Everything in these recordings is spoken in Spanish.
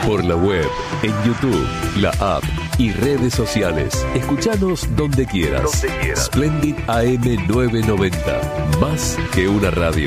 Por la web, en YouTube, la app y redes sociales. Escuchanos donde quieras. Splendid AM 990. Más que una radio.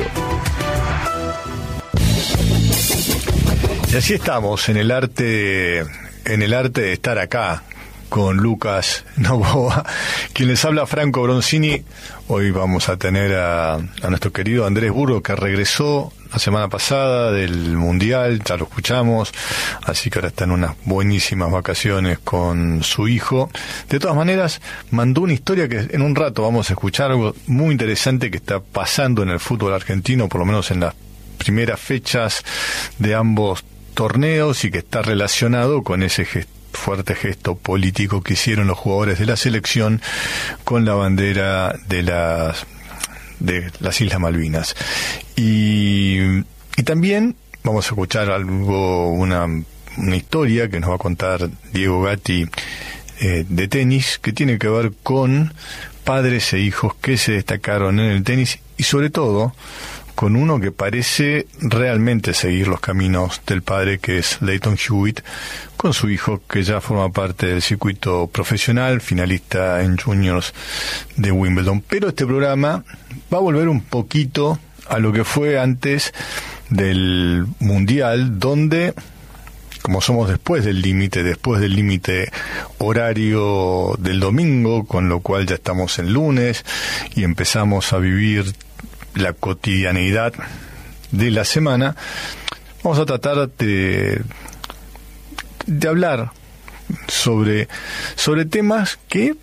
Y así estamos en el arte de estar acá con Lucas Novoa, quien les habla, Franco Bronzini. Hoy vamos a tener a nuestro querido Andrés Burgo, que regresó la semana pasada del Mundial, ya lo escuchamos, así que ahora está en unas buenísimas vacaciones con su hijo. De todas maneras, mandó una historia que en un rato vamos a escuchar, algo muy interesante que está pasando en el fútbol argentino, por lo menos en las primeras fechas de ambos torneos, y que está relacionado con ese fuerte gesto político que hicieron los jugadores de la selección con la bandera de las Islas Malvinas. Y también vamos a escuchar una historia que nos va a contar Diego Gatti de tenis, que tiene que ver con padres e hijos que se destacaron en el tenis, y sobre todo con uno que parece realmente seguir los caminos del padre, que es Lleyton Hewitt, con su hijo, que ya forma parte del circuito profesional, finalista en juniors de Wimbledon. Pero este programa va a volver un poquito a lo que fue antes del Mundial, donde, como somos después del límite horario del domingo, con lo cual ya estamos en lunes y empezamos a vivir la cotidianeidad de la semana, vamos a tratar de hablar sobre temas que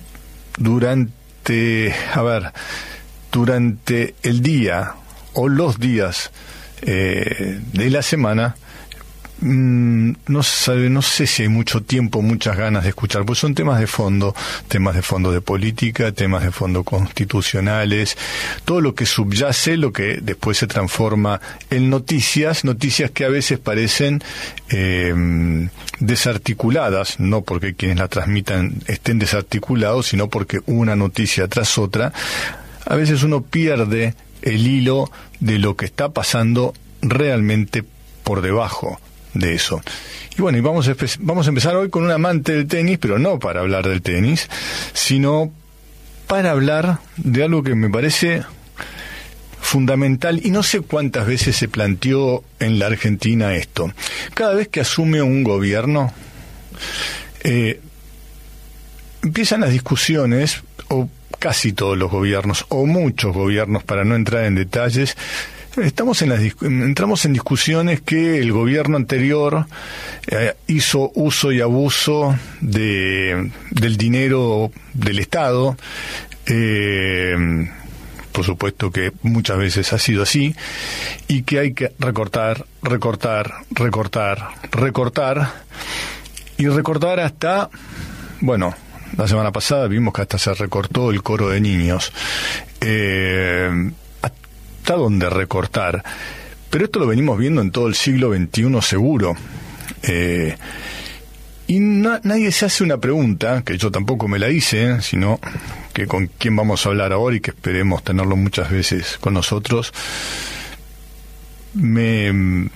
durante el día o los días de la semana, no sé si hay mucho tiempo, muchas ganas de escuchar, pues son temas de fondo de política, temas de fondo constitucionales, todo lo que subyace, lo que después se transforma en noticias que a veces parecen desarticuladas, no porque quienes la transmitan estén desarticulados, sino porque una noticia tras otra, a veces uno pierde el hilo de lo que está pasando realmente por debajo de eso. Y bueno, vamos a empezar hoy con un amante del tenis, pero no para hablar del tenis, sino para hablar de algo que me parece fundamental, y no sé cuántas veces se planteó en la Argentina esto. Cada vez que asume un gobierno, empiezan las discusiones, o casi todos los gobiernos, o muchos gobiernos, para no entrar en detalles, entramos en discusiones que el gobierno anterior hizo uso y abuso del dinero del Estado. Por supuesto que muchas veces ha sido así, y que hay que recortar hasta, bueno, la semana pasada vimos que hasta se recortó el coro de niños. ¿Hasta dónde recortar? Pero esto lo venimos viendo en todo el siglo XXI seguro. Y nadie se hace una pregunta, que yo tampoco me la hice, sino que con quién vamos a hablar ahora, y que esperemos tenerlo muchas veces con nosotros. Me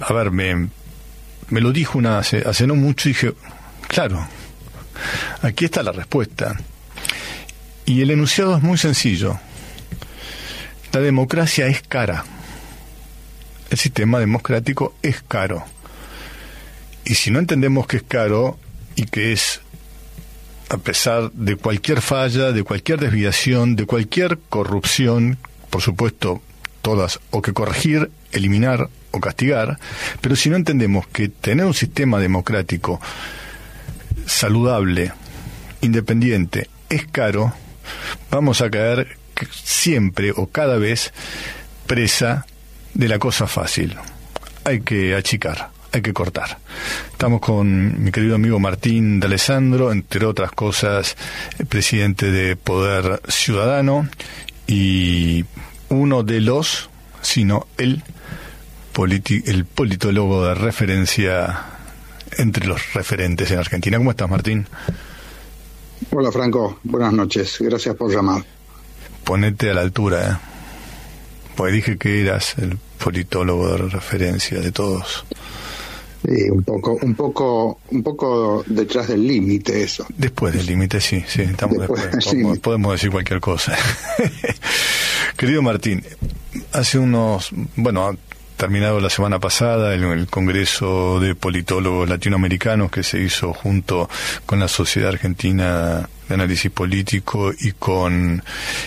lo dijo hace no mucho, y dije, claro, aquí está la respuesta. Y el enunciado es muy sencillo. La democracia es cara. El sistema democrático es caro. Y si no entendemos que es caro, y que es, a pesar de cualquier falla, de cualquier desviación, de cualquier corrupción, por supuesto, todas o que corregir, eliminar o castigar, pero si no entendemos que tener un sistema democrático saludable, independiente, es caro, vamos a caer siempre o cada vez presa de la cosa fácil. Hay que achicar, hay que cortar. Estamos con mi querido amigo Martín D'Alessandro, entre otras cosas, presidente de Poder Ciudadano, y uno de los, sino el politólogo de referencia entre los referentes en Argentina. ¿Cómo estás, Martín? Hola, Franco. Buenas noches. Gracias por llamar. Ponete a la altura, pues dije que eras el politólogo de referencia de todos. un poco detrás del límite eso. Después del límite, sí, estamos después. Podemos decir cualquier cosa. Querido Martín, ha terminado la semana pasada el Congreso de Politólogos Latinoamericanos que se hizo junto con la Sociedad Argentina de Análisis Político y con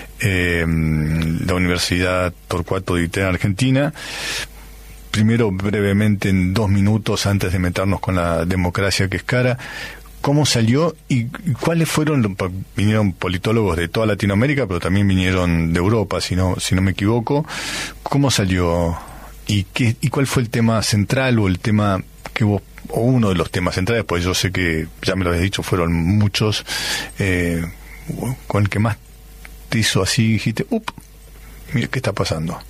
la Universidad Torcuato Di Tella en Argentina. Primero, brevemente, en 2 minutos, antes de meternos con la democracia que es cara, ¿cómo salió y cuáles fueron? Vinieron politólogos de toda Latinoamérica, pero también vinieron de Europa, si no me equivoco. ¿Cómo salió? ¿Y cuál fue el tema central o el tema que vos, o uno de los temas centrales? Pues yo sé que, ya me lo habías dicho, fueron muchos, con el que más te hizo así, dijiste, mira, ¿qué está pasando?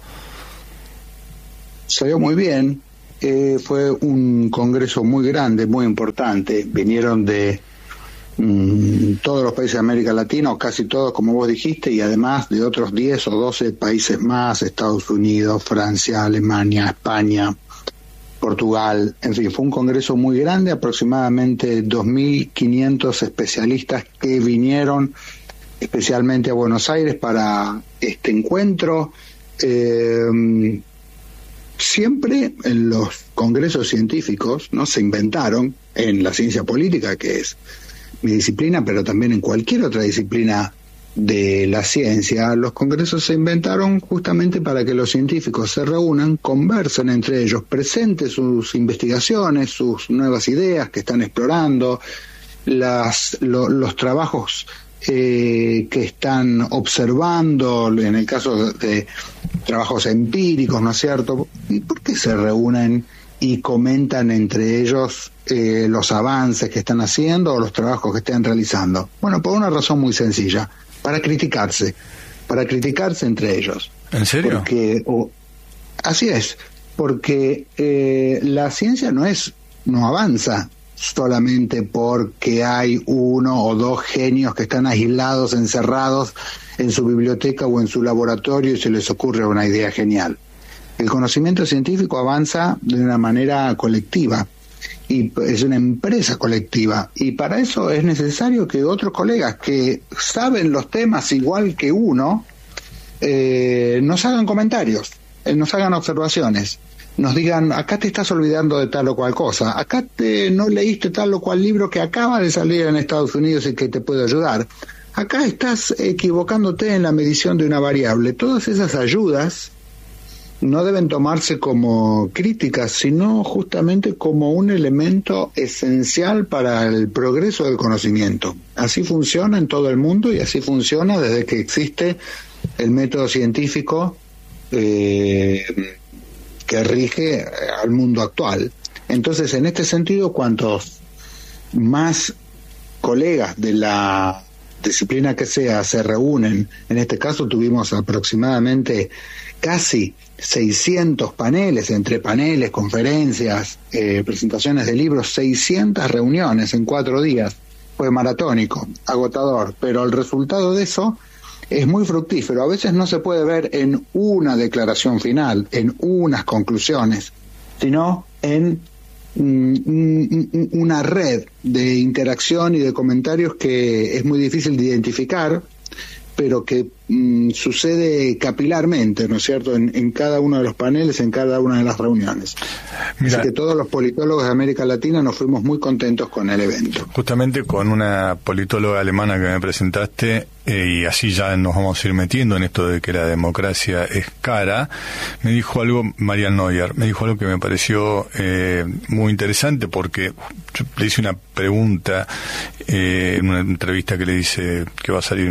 Salió muy bien, fue un congreso muy grande, muy importante, vinieron de todos los países de América Latina, o casi todos, como vos dijiste, y además de otros 10 o 12 países más, Estados Unidos, Francia, Alemania, España, Portugal, en fin, fue un congreso muy grande, aproximadamente 2.500 especialistas que vinieron especialmente a Buenos Aires para este encuentro. Siempre en los congresos científicos, ¿no?, se inventaron, en la ciencia política, que es mi disciplina, pero también en cualquier otra disciplina de la ciencia, los congresos se inventaron justamente para que los científicos se reúnan, conversen entre ellos, presenten sus investigaciones, sus nuevas ideas que están explorando, los trabajos que están observando, en el caso de trabajos empíricos, ¿no es cierto? ¿Y por qué se reúnen y comentan entre ellos los avances que están haciendo o los trabajos que están realizando? Bueno, por una razón muy sencilla, para criticarse entre ellos. ¿En serio? Porque, así es, porque la ciencia no avanza solamente porque hay 1 o 2 genios que están aislados, encerrados en su biblioteca o en su laboratorio y se les ocurre una idea genial. El conocimiento científico avanza de una manera colectiva y es una empresa colectiva, y para eso es necesario que otros colegas que saben los temas igual que uno nos hagan comentarios, nos hagan observaciones, nos digan: acá te estás olvidando de tal o cual cosa, acá no leíste tal o cual libro que acaba de salir en Estados Unidos y que te puede ayudar, acá estás equivocándote en la medición de una variable. Todas esas ayudas no deben tomarse como críticas, sino justamente como un elemento esencial para el progreso del conocimiento. Así funciona en todo el mundo y así funciona desde que existe el método científico que rige al mundo actual. Entonces, en este sentido, cuantos más colegas de la disciplina que sea se reúnen, en este caso tuvimos aproximadamente casi 600 paneles, entre paneles, conferencias, presentaciones de libros, 600 reuniones en 4 días. Fue maratónico, agotador, pero el resultado de eso es muy fructífero. A veces no se puede ver en una declaración final, en unas conclusiones, sino en una red de interacción y de comentarios que es muy difícil de identificar, pero que sucede capilarmente, ¿no es cierto?, en cada uno de los paneles, en cada una de las reuniones. Mira, así que todos los politólogos de América Latina nos fuimos muy contentos con el evento. Justamente con una politóloga alemana que me presentaste, y así ya nos vamos a ir metiendo en esto de que la democracia es cara, me dijo algo, María Neuer, me dijo algo que me pareció muy interesante, porque yo le hice una pregunta en una entrevista que le hice, que va a salir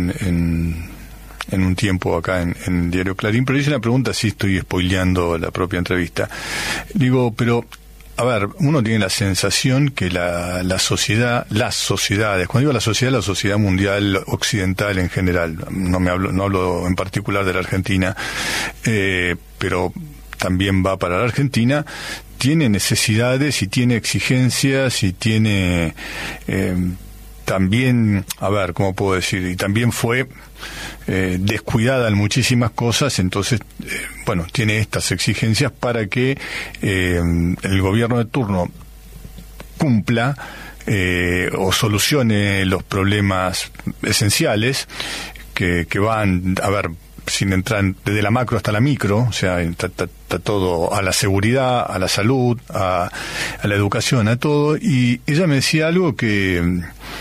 en un tiempo acá en Diario Clarín, pero hice una pregunta, sí, estoy spoileando la propia entrevista. Digo, pero a ver, uno tiene la sensación que las sociedades, cuando digo la sociedad mundial occidental en general, no hablo en particular de la Argentina, pero también va para la Argentina, tiene necesidades y tiene exigencias y tiene también, a ver, ¿cómo puedo decir? Y también fue descuidada en muchísimas cosas, entonces, bueno, tiene estas exigencias para que el gobierno de turno cumpla o solucione los problemas esenciales que van, a ver, sin entrar desde la macro hasta la micro, o sea, está todo, a la seguridad, a la salud, a la educación, a todo. Y ella me decía algo que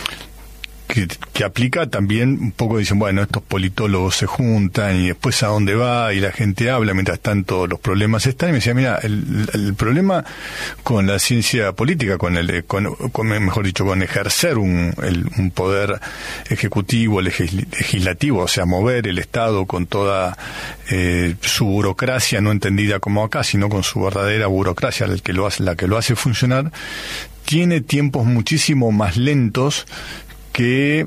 aplica también un poco. Dicen, bueno, estos politólogos se juntan y después a dónde va y la gente habla, mientras tanto los problemas están. Y me decía, mira, el problema con la ciencia política, mejor dicho, con ejercer un poder ejecutivo, legislativo, o sea, mover el Estado con toda su burocracia, no entendida como acá, sino con su verdadera burocracia, la que lo hace funcionar, tiene tiempos muchísimo más lentos que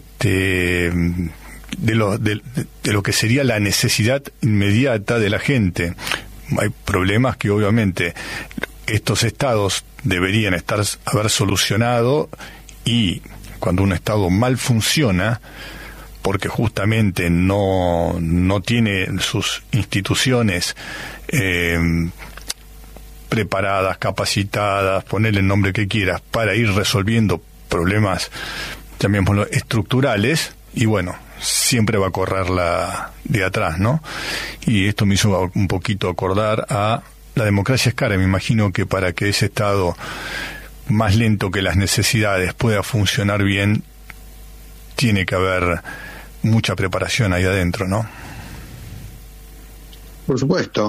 de lo que sería la necesidad inmediata de la gente. Hay problemas que obviamente estos estados deberían haber solucionado, y cuando un estado mal funciona porque justamente no tiene sus instituciones preparadas, capacitadas, ponerle el nombre que quieras, para ir resolviendo problemas, llamémoslo, estructurales, y bueno, siempre va a correr la de atrás, ¿no? Y esto me hizo un poquito acordar a la democracia es cara. Me imagino que para que ese Estado más lento que las necesidades pueda funcionar bien, tiene que haber mucha preparación ahí adentro, ¿no? Por supuesto,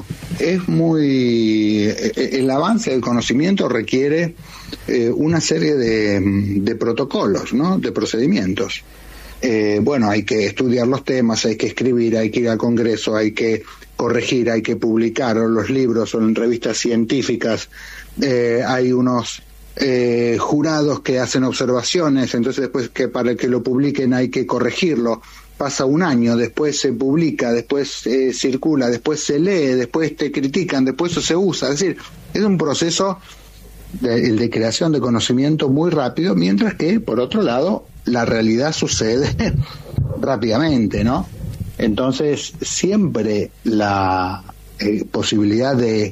el avance del conocimiento requiere una serie de protocolos, ¿no? De procedimientos. Bueno, hay que estudiar los temas, hay que escribir, hay que ir al Congreso, hay que corregir, hay que publicar los libros o en revistas científicas. Hay unos jurados que hacen observaciones, entonces después que para que lo publiquen hay que corregirlo. Pasa un año, después se publica, después circula, después se lee, después te critican, después eso se usa. Es decir, es un proceso de creación de conocimiento muy rápido, mientras que, por otro lado, la realidad sucede rápidamente, ¿no? Entonces, siempre la posibilidad de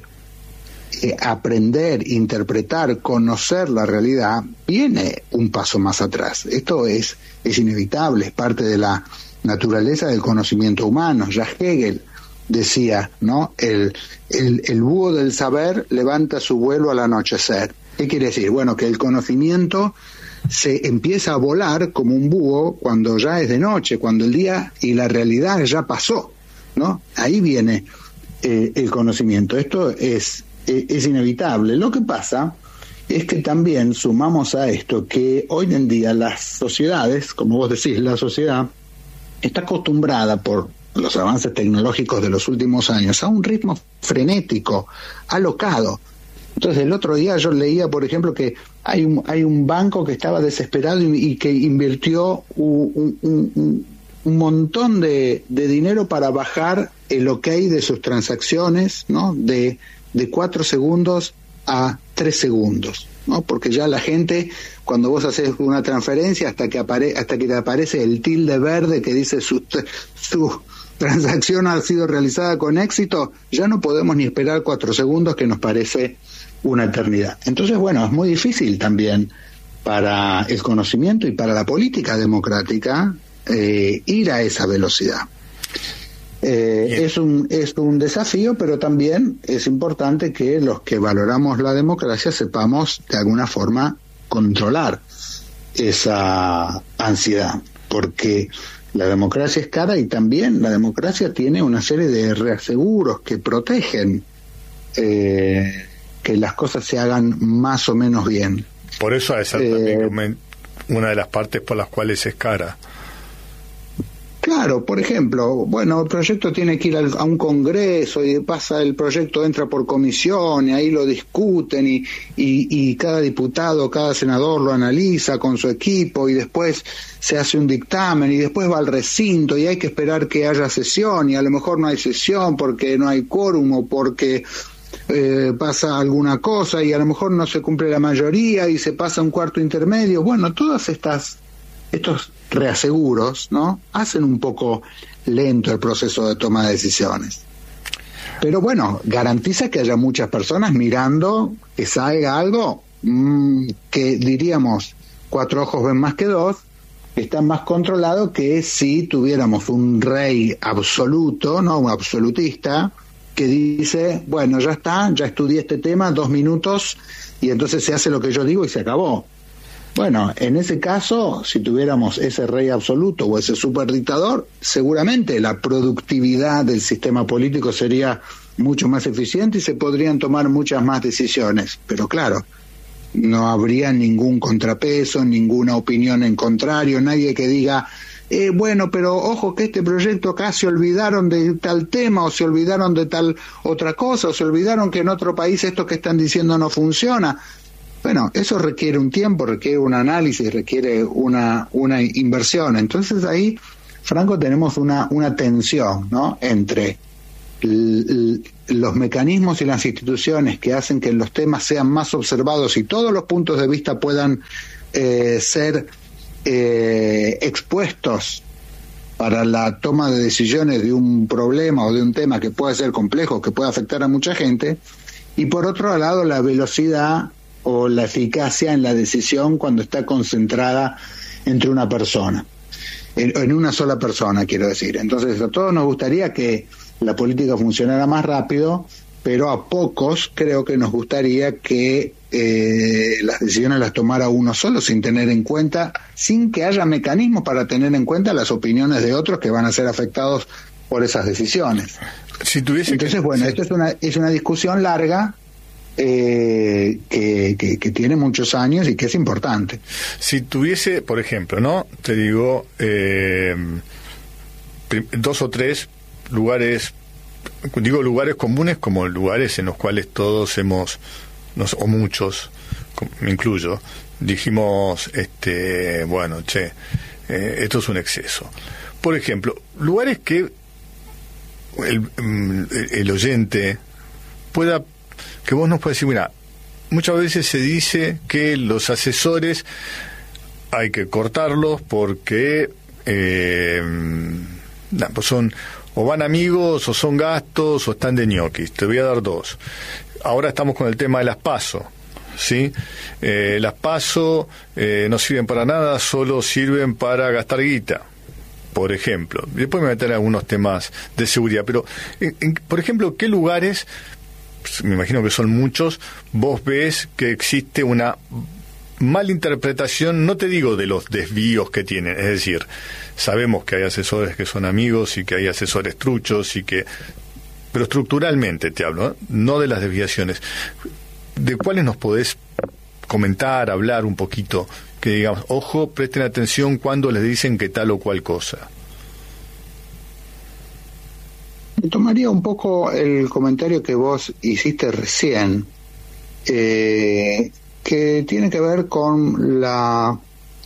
aprender, interpretar, conocer la realidad, viene un paso más atrás. Esto es inevitable, es parte de la naturaleza del conocimiento humano. Ya Hegel decía, ¿no? El búho del saber levanta su vuelo al anochecer. ¿Qué quiere decir? Bueno, que el conocimiento se empieza a volar como un búho cuando ya es de noche, cuando el día y la realidad ya pasó, ¿no? Ahí viene el conocimiento. Esto es inevitable. Lo que pasa es que también sumamos a esto que hoy en día las sociedades, como vos decís, la sociedad está acostumbrada por los avances tecnológicos de los últimos años a un ritmo frenético, alocado. Entonces el otro día yo leía, por ejemplo, que hay un banco que estaba desesperado y que invirtió un montón de dinero para bajar el OK de sus transacciones, ¿no? De 4 segundos a 3 segundos, ¿no? Porque ya la gente, cuando vos haces una transferencia, hasta que te aparece el tilde verde que dice su transacción ha sido realizada con éxito, ya no podemos ni esperar 4 segundos, que nos parece una eternidad. Entonces, bueno, es muy difícil también para el conocimiento y para la política democrática ir a esa velocidad. Es un desafío, pero también es importante que los que valoramos la democracia sepamos de alguna forma controlar esa ansiedad, porque la democracia es cara y también la democracia tiene una serie de reaseguros que protegen que las cosas se hagan más o menos bien. Por eso es también una de las partes por las cuales es cara. Claro, por ejemplo, bueno, el proyecto tiene que ir a un congreso y el proyecto entra por comisión y ahí lo discuten y cada diputado, cada senador lo analiza con su equipo y después se hace un dictamen y después va al recinto y hay que esperar que haya sesión y a lo mejor no hay sesión porque no hay quórum o porque pasa alguna cosa y a lo mejor no se cumple la mayoría y se pasa un cuarto intermedio. Bueno, todas estas estos reaseguros, ¿no?, hacen un poco lento el proceso de toma de decisiones. Pero bueno, garantiza que haya muchas personas mirando que salga algo que diríamos 4 ojos ven más que 2, que está más controlado que si tuviéramos un rey absoluto, ¿no?, un absolutista, que dice, bueno, ya está, ya estudié este tema, 2 minutos, y entonces se hace lo que yo digo y se acabó. Bueno, en ese caso, si tuviéramos ese rey absoluto o ese superdictador, seguramente la productividad del sistema político sería mucho más eficiente y se podrían tomar muchas más decisiones. Pero claro, no habría ningún contrapeso, ninguna opinión en contrario, nadie que diga, bueno, pero ojo que este proyecto acá se olvidaron de tal tema, o se olvidaron de tal otra cosa, o se olvidaron que en otro país esto que están diciendo no funciona. Bueno, eso requiere un tiempo, requiere un análisis, requiere una inversión. Entonces ahí, Franco, tenemos una tensión, ¿no?, entre los mecanismos y las instituciones que hacen que los temas sean más observados y todos los puntos de vista puedan ser expuestos para la toma de decisiones de un problema o de un tema que puede ser complejo, que puede afectar a mucha gente, y por otro lado la velocidad o la eficacia en la decisión cuando está concentrada entre una persona, en una sola persona, quiero decir. Entonces a todos nos gustaría que la política funcionara más rápido, pero a pocos creo que nos gustaría que las decisiones las tomara uno solo, sin tener en cuenta, sin que haya mecanismos para tener en cuenta las opiniones de otros que van a ser afectados por esas decisiones. Entonces, bueno, esto es una discusión larga, que tiene muchos años y que es importante. Si tuviese, por ejemplo, ¿no?, te digo, 2 o 3 lugares, digo lugares comunes como lugares en los cuales todos o muchos, me incluyo, dijimos, bueno, esto es un exceso. Por ejemplo, lugares que el oyente pueda, que vos nos puedes decir, mira, muchas veces se dice que los asesores hay que cortarlos porque pues son o van amigos o son gastos o están de ñoquis. Te voy a dar 2. Ahora estamos con el tema de las PASO, ¿sí? Las PASO no sirven para nada, solo sirven para gastar guita, por ejemplo. Después me meteré en algunos temas de seguridad, pero por ejemplo, ¿qué lugares, me imagino que son muchos, vos ves que existe una malinterpretación, no te digo de los desvíos que tienen, es decir, sabemos que hay asesores que son amigos y que hay asesores truchos pero estructuralmente te hablo, no de las desviaciones. ¿De cuáles nos podés comentar, hablar un poquito, que digamos, ojo, presten atención cuando les dicen que tal o cual cosa? Tomaría un poco el comentario que vos hiciste recién, que tiene que ver con la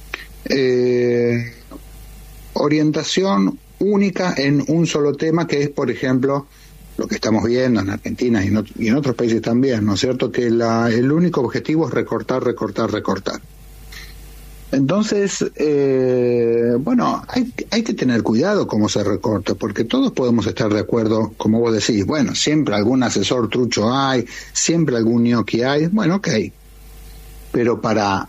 orientación única en un solo tema, que es, por ejemplo, lo que estamos viendo en Argentina y en otros países también, ¿no es cierto?, que el único objetivo es recortar. Entonces, bueno, hay que tener cuidado cómo se recorta, porque todos podemos estar de acuerdo, como vos decís, bueno, siempre algún asesor trucho hay, siempre algún ñoqui hay, bueno, ok, pero para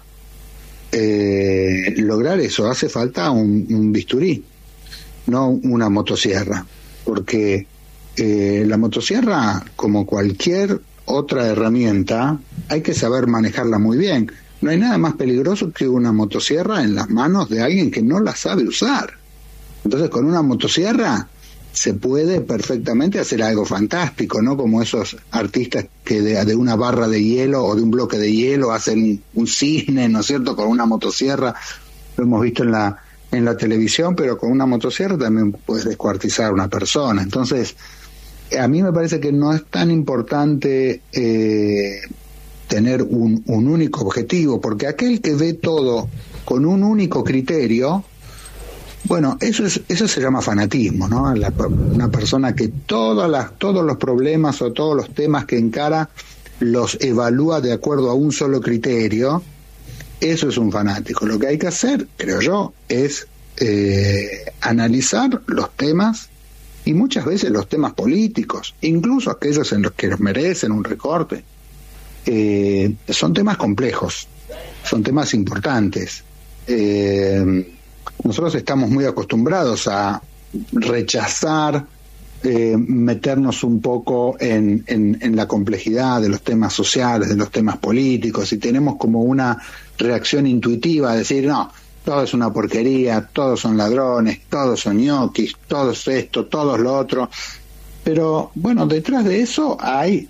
lograr eso hace falta un bisturí, no una motosierra, porque la motosierra, como cualquier otra herramienta, hay que saber manejarla muy bien. No hay nada más peligroso que una motosierra en las manos de alguien que no la sabe usar. Entonces, con una motosierra se puede perfectamente hacer algo fantástico, ¿no? Como esos artistas que de una barra de hielo o de un bloque de hielo hacen un cisne, ¿no es cierto?, con una motosierra. Lo hemos visto en la televisión, pero con una motosierra también puedes descuartizar a una persona. Entonces, a mí me parece que no es tan importante tener un único objetivo, porque aquel que ve todo con un único criterio, bueno, eso se llama fanatismo, ¿no? Una persona que todos los problemas o todos los temas que encara los evalúa de acuerdo a un solo criterio, eso es un fanático. Lo que hay que hacer, creo yo, es analizar los temas, y muchas veces los temas políticos, incluso aquellos en los que nos merecen un recorte, son temas complejos, son temas importantes. Nosotros estamos muy acostumbrados a rechazar, meternos un poco en la complejidad de los temas sociales, de los temas políticos, y tenemos como una reacción intuitiva a decir, no, todo es una porquería, todos son ladrones, todos son ñoquis, todos esto, todos lo otro. Pero bueno, detrás de eso hay,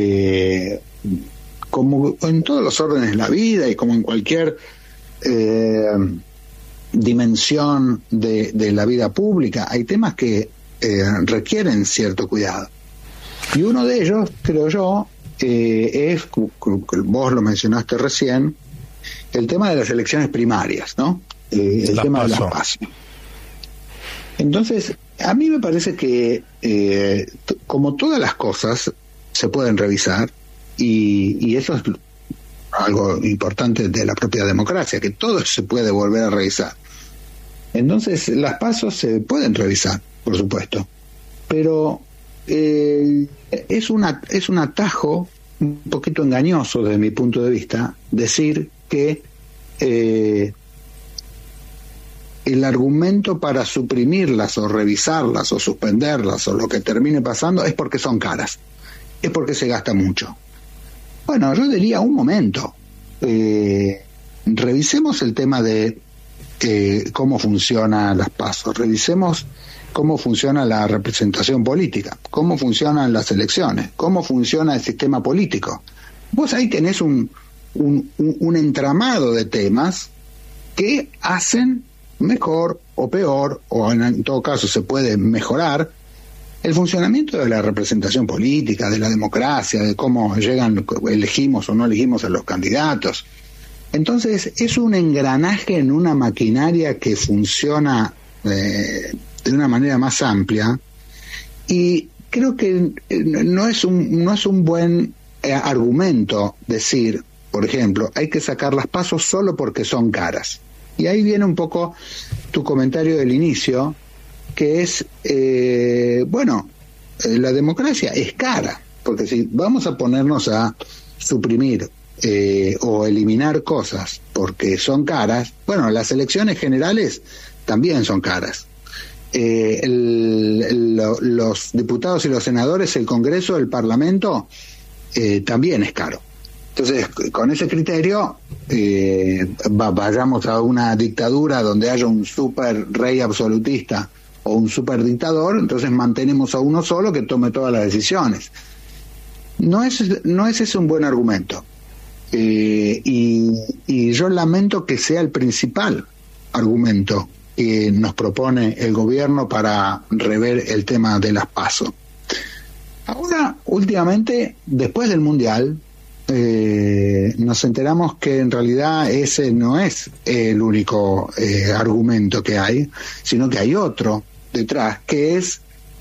como en todos los órdenes de la vida y como en cualquier dimensión de la vida pública, hay temas que requieren cierto cuidado. Y uno de ellos, creo yo, es, vos lo mencionaste recién, el tema de las elecciones primarias, ¿no? El tema de las PASO. Entonces, a mí me parece que, como todas las cosas, se pueden revisar, y eso es algo importante de la propia democracia, que todo se puede volver a revisar. Entonces, las PASO se pueden revisar, por supuesto, pero es un atajo un poquito engañoso desde mi punto de vista decir que el argumento para suprimirlas o revisarlas o suspenderlas o lo que termine pasando es porque son caras, es porque se gasta mucho. Bueno, yo diría un momento, revisemos el tema de cómo funcionan las PASO, revisemos cómo funciona la representación política, cómo funcionan las elecciones, cómo funciona el sistema político. Vos ahí tenés un entramado de temas que hacen mejor o peor, o en todo caso se puede mejorar, el funcionamiento de la representación política, de la democracia, de cómo elegimos o no elegimos a los candidatos. Entonces es un engranaje en una maquinaria que funciona de una manera más amplia, y creo que no es un buen argumento decir, por ejemplo, hay que sacar las PASO solo porque son caras. Y ahí viene un poco tu comentario del inicio, que es, la democracia es cara, porque si vamos a ponernos a suprimir o eliminar cosas porque son caras, bueno, las elecciones generales también son caras. Los diputados y los senadores, el Congreso, el Parlamento, también es caro. Entonces, con ese criterio, vayamos a una dictadura donde haya un super rey absolutista o un super dictador, entonces mantenemos a uno solo que tome todas las decisiones. No es ese un buen argumento. Y yo lamento que sea el principal argumento que nos propone el gobierno para rever el tema de las PASO. Ahora, últimamente, después del Mundial, nos enteramos que en realidad ese no es el único argumento que hay, sino que hay otro detrás, que es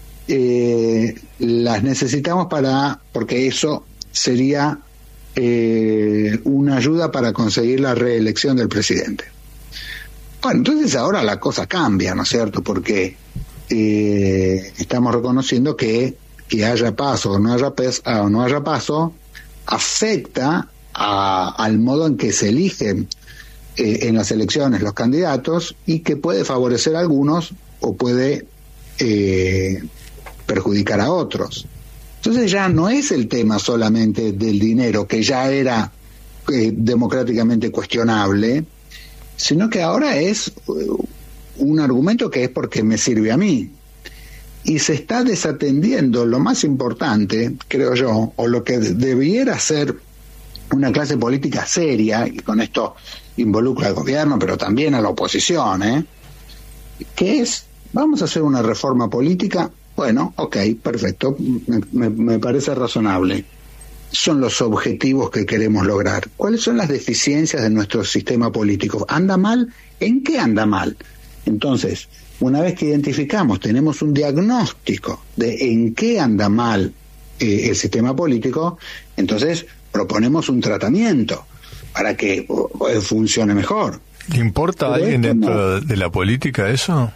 las necesitamos porque eso sería una ayuda para conseguir la reelección del presidente. Bueno, entonces ahora la cosa cambia, ¿no es cierto? Porque estamos reconociendo que haya PASO o no haya PASO afecta al modo en que se eligen en las elecciones los candidatos, y que puede favorecer a algunos o puede perjudicar a otros. Entonces ya no es el tema solamente del dinero, que ya era democráticamente cuestionable, sino que ahora es un argumento que es porque me sirve a mí. Y se está desatendiendo lo más importante, creo yo, o lo que debiera ser una clase política seria, y con esto involucra al gobierno, pero también a la oposición, que es, vamos a hacer una reforma política. Bueno, ok, perfecto, me parece razonable. Son los objetivos que queremos lograr. ¿Cuáles son las deficiencias de nuestro sistema político? ¿Anda mal? ¿En qué anda mal? Entonces, una vez que identificamos, tenemos un diagnóstico de en qué anda mal el sistema político, entonces proponemos un tratamiento. para que funcione mejor. ¿Le importa a alguien dentro de la política eso?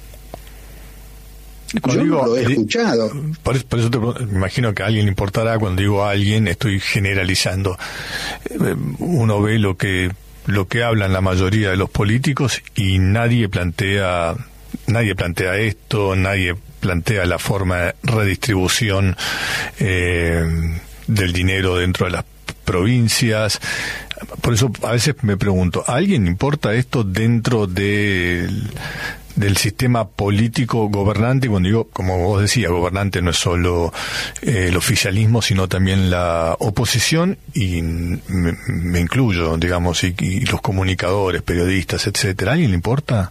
Cuando yo no lo he escuchado. Por eso me imagino que a alguien le importará. Cuando digo a alguien, estoy generalizando. Uno ve lo que hablan la mayoría de los políticos y nadie plantea esto, nadie plantea la forma de redistribución del dinero dentro de las provincias. Por eso a veces me pregunto, ¿a alguien le importa esto dentro del sistema político gobernante? Y cuando digo, como vos decías, gobernante no es solo el oficialismo, sino también la oposición, y me incluyo, digamos, y los comunicadores, periodistas, etcétera. ¿A alguien le importa?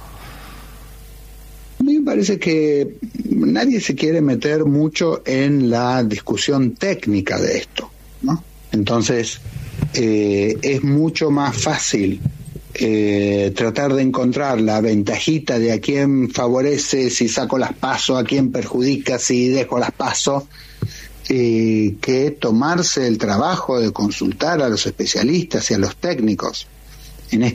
A mí me parece que nadie se quiere meter mucho en la discusión técnica de esto, ¿no? Entonces, es mucho más fácil tratar de encontrar la ventajita de a quién favorece si saco las PASO, a quién perjudica si dejo las PASO, que tomarse el trabajo de consultar a los especialistas y a los técnicos. En